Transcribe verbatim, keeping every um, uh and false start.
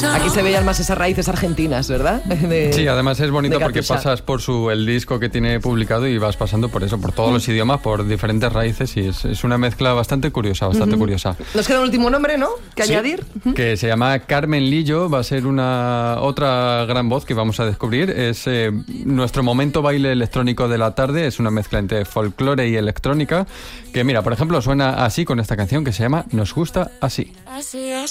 Aquí se veían más esas raíces argentinas, ¿verdad? De, sí, además es bonito porque Katusha. pasas por su el disco que tiene publicado y vas pasando por eso, por todos los idiomas, por diferentes raíces, y es, es una mezcla bastante curiosa, bastante uh-huh. curiosa. Nos queda un último nombre, ¿no?, que sí, añadir. Uh-huh. Que se llama Carmen Lillo, va a ser una otra gran voz que vamos a descubrir. Es eh, nuestro momento baile electrónico de la tarde, es una mezcla entre folclore y electrónica, que mira, por ejemplo, suena así con esta canción que se llama Nos gusta así. Así es.